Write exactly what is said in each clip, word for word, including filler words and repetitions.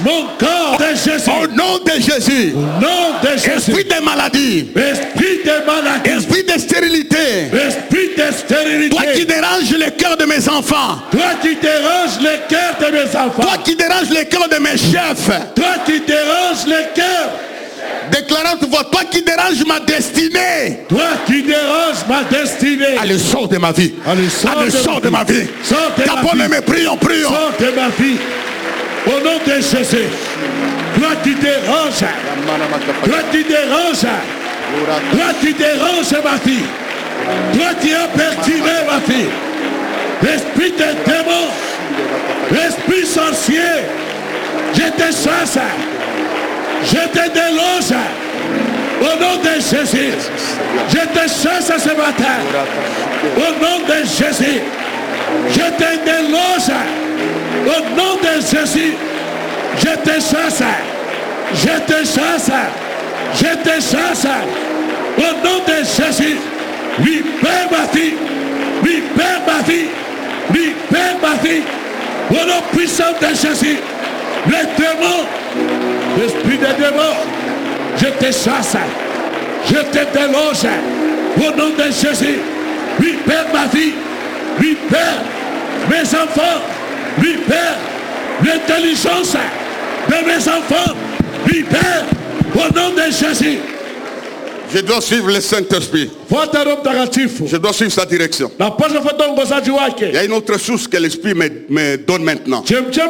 Mon corps de Jésus. Au nom de Jésus. Au nom de Jésus. Esprit de maladie. Esprit de maladie. Esprit de stérilité. Esprit de stérilité. Toi qui déranges le cœur de mes enfants. Toi qui déranges le cœur de mes enfants. Toi qui déranges le cœur de mes chefs. Toi qui déranges le cœur. Déclarant toute voix, toi qui déranges ma destinée. Toi qui déranges ma destinée. Allez, sors de ma vie. Allez, sors, Allez, de, sors ma de ma vie. Sors de Tapons ma vie. mes prions, prions. Sors de ma vie. Au nom de Jésus. Toi qui déranges. Toi qui déranges. Toi qui déranges ma vie. Toi qui as perturbé ma vie. Esprit de démon. Esprit sorcier. Je te chasse. Je te déloge. Au nom de Jésus. Je te chasse ce matin. Au nom de Jésus. Je te déloge. Au nom de Jésus. Je te chasse. Je te chasse. Je te chasse. Au nom de Jésus. Libère ma vie. Libère ma vie. Libère ma vie. Au nom puissant de Jésus. Les démons. L'esprit des démons. Je te chasse. Je te déloge. Au nom de Jésus. Libère ma vie. Libère mes enfants. Libère l'intelligence de mes enfants. Libère au nom de Jésus. Je dois suivre le Saint-Esprit. Je dois suivre sa direction. Il y a une autre source que l'Esprit me, me donne maintenant.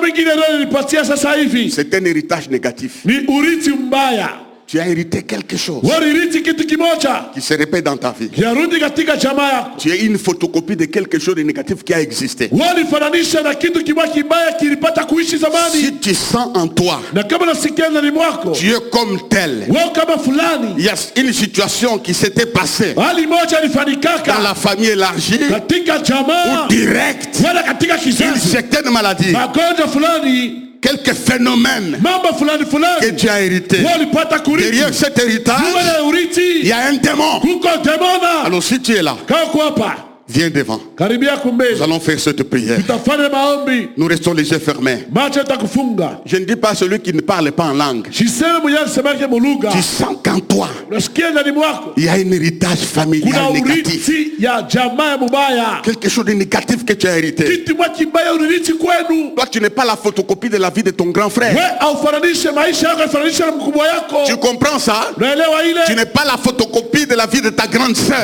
C'est un héritage négatif. Tu as hérité quelque chose qui se répète dans ta vie. Tu es une photocopie de quelque chose de négatif qui a existé. Si tu sens en toi, tu es comme tel. Il y a une situation qui s'était passée dans la famille élargie ou directe, une certaine maladie, quelques phénomènes que tu as hérité. Derrière cet héritage, il y a un démon. Alors si tu es là, viens devant. Nous allons faire cette prière. Nous restons les yeux fermés. Je ne dis pas celui qui ne parle pas en langue. Tu sens qu'en toi, il y a un héritage familial négatif. Quelque chose de négatif que tu as hérité. Toi, tu n'es pas la photocopie de la vie de ton grand frère. Tu comprends ça? Tu n'es pas la photocopie de la vie de ta grande sœur,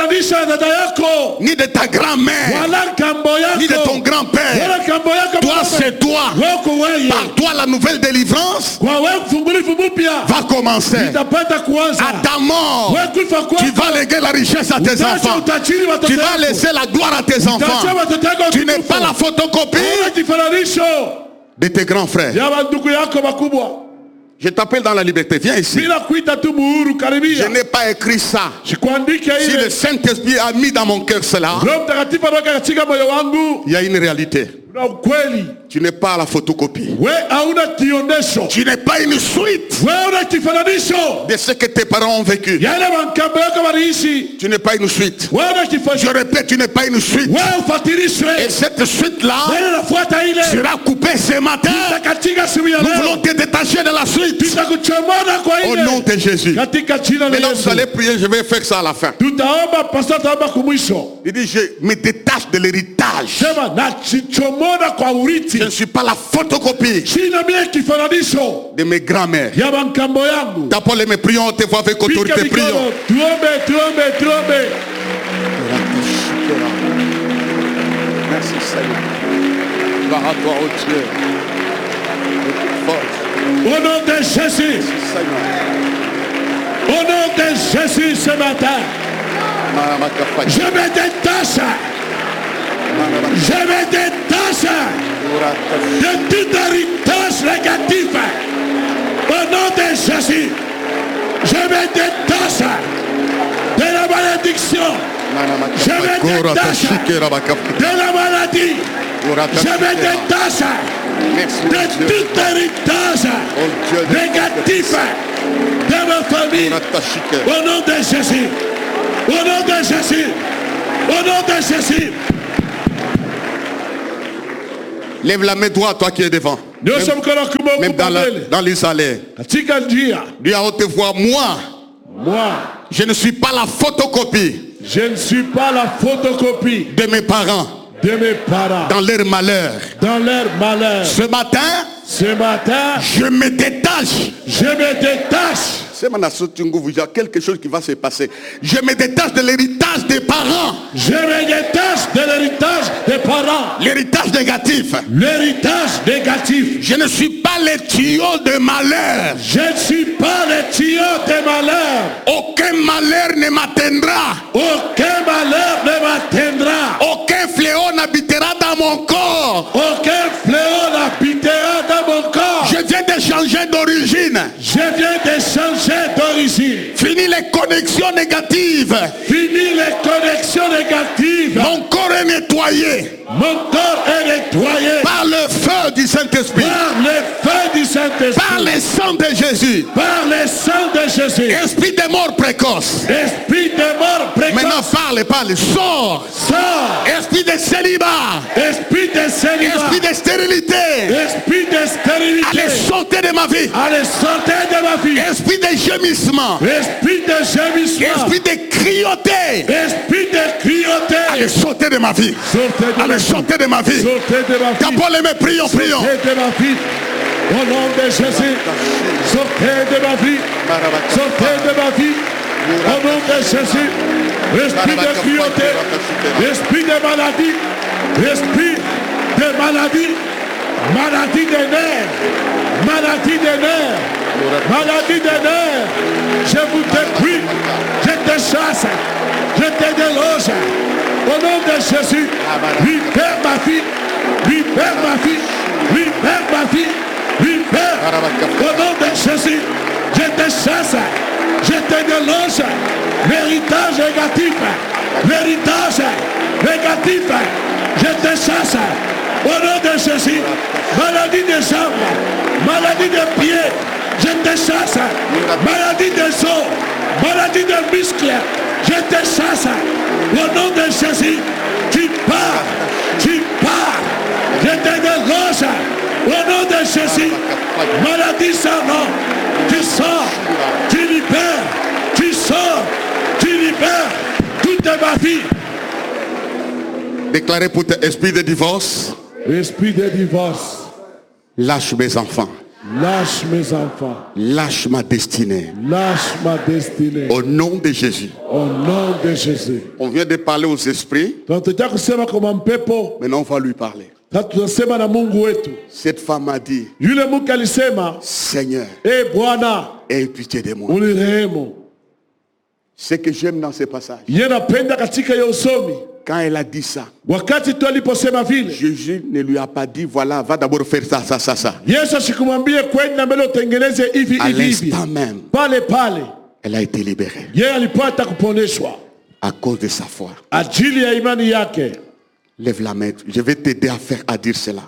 ni de ta grand-mère, ni de ton grand-père. Toi, c'est toi. Par toi, la nouvelle délivrance va commencer. À ta mort, tu vas léguer la richesse à tes enfants. Tu vas laisser la gloire à tes enfants. Tu n'es pas la photocopie de tes grands frères. Je t'appelle dans la liberté. Viens ici. Je n'ai pas écrit ça. Si le Saint-Esprit a mis dans mon cœur cela, il y a une réalité. Tu n'es pas la photocopie. Tu n'es pas une suite de ce que tes parents ont vécu. Tu n'es pas une suite. Je répète, tu n'es pas une suite. Et cette suite-là sera coupée ce matin. Nous voulons te détacher de la suite. Au nom de Jésus. Maintenant vous allez prier, je vais faire ça à la fin. Il dit, je me détache de l'héritage. Je ne suis pas la photocopie de mes grands-mères. D'abord mes prions, on te voit avec autorité. Prions. Merci Seigneur. Gloire à toi, oh Dieu. Au nom de Jésus. Au nom de Jésus ce matin. Je me détache. Je me détache de tout héritage négatif. Au nom de Jésus. Je me détache de la malédiction. Je me détache de la maladie. Je me détache de tout héritage négatif de ma famille. Au nom de Jésus. Au nom de Jésus. Au nom de Jésus. Lève la main droite, toi qui es devant. Même, même dans, la, dans les allées. Dis à haute voix, moi, moi, je ne suis pas la photocopie. Je ne suis pas la photocopie de mes parents. De mes parents. Dans leur malheur. Dans leur malheur. Ce matin. Ce matin. Je me détache. Je me détache. Il y a quelque chose qui va se passer. Je me détache de l'héritage des parents. Je me détache de l'héritage des parents. L'héritage négatif. L'héritage négatif. Je ne suis pas le tuyau de malheur. Je ne suis pas le tuyau de malheur. Aucun malheur ne m'atteindra. Aucun malheur ne m'atteindra. Aucun fléau n'habitera dans mon corps. Aucun fléau n'habitera dans mon corps. Je viens de changer d'origine. Je viens de changer d'origine. Fini les connexions négatives. Fini les connexions négatives. Mon corps est nettoyé. Mon corps est nettoyé. Par le feu du Saint-Esprit. Par le feu du Saint-Esprit. Par le sang de Jésus. Par le sang de Jésus. Esprit de mort précoce. Esprit de mort précoce. Maintenant parle, parle. Sors. Sors. Esprit de célibat. Esprit de célibat. Esprit de stérilité. Esprit de stérilité. Allez, sortez de ma vie. Allez, sortez de ma vie. Esprit de gémissement. Esprit de gémissement. Esprit de crioté. Esprit de crioté. Allez, sortez de ma vie. Sortez de, Allez, ma, sortez de ma vie. Sortez de ma vie. D'abord les mains, prions, prions. Sortez de ma vie. Au nom de Jésus. Sortez de ma vie. Sortez de ma vie. Au nom de Jésus. Esprit de crioté. Esprit de maladie. Esprit de maladie. Maladie des nerfs. Maladie des nerfs. Maladie des nerfs. Je vous détruis. Je te chasse. Je te déloge. Au nom de Jésus. Libère ma fille. Libère ma fille. Libère ma fille. Libère. Au nom de Jésus. Je te chasse. Je te déloge. L'héritage négatif. L'héritage négatif. Je te chasse. Au nom de Jésus. Maladie des jambes. Maladie des pieds. Je te chasse. Maladie des os. Maladie des muscles. Je te chasse. Au nom de Jésus. Tu pars. Tu pars. Je te déloge. Au nom de Jésus. Maladie sans nom. Tu sors. Tu libères. Tu sors. Tu libères. Toute ma vie. Déclarez pour tes esprits de divorce. Esprit de divorce. Lâche mes enfants. Lâche mes enfants. Lâche ma destinée. Lâche ma destinée. Au nom de Jésus. Au nom de Jésus. On vient de parler aux esprits. Maintenant on va lui parler. Cette femme a dit, Seigneur, aie pitié de moi. Ce que j'aime dans ce passage, quand elle a dit ça, Jésus ne lui a pas dit, voilà, va d'abord faire ça, ça, ça, ça. À l'instant même, elle a été libérée. À cause de sa foi. Lève la main. Je vais t'aider à faire, à dire cela.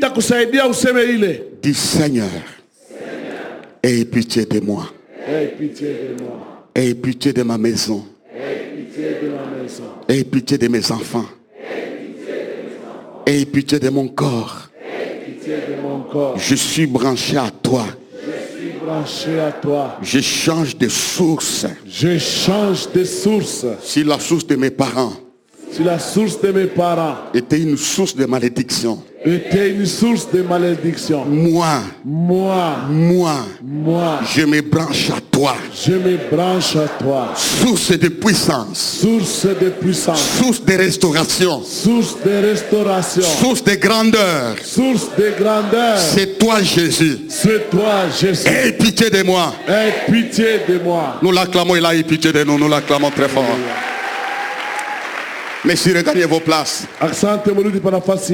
Dis Seigneur, aie pitié de moi. Aie pitié de moi. Aie pitié de ma maison. Aie pitié de mes enfants. Aie pitié de mon corps. Je suis branché à toi. Branché à toi. Je change de source. Je change de source. Si la source de mes parents, si la source de mes parents était une source de malédiction, était une source de malédiction, moi, moi, moi, moi, je me branche à toi. Je me branche à toi. Source de puissance. Source de puissance. Source de restauration. Source de restauration. Source de grandeur. Source de grandeur. C'est toi Jésus. C'est toi Jésus. Aie pitié de moi. Aie pitié de moi. Nous l'acclamons, il a eu pitié de nous. Nous l'acclamons très fort. Messieurs, regagnez vos places.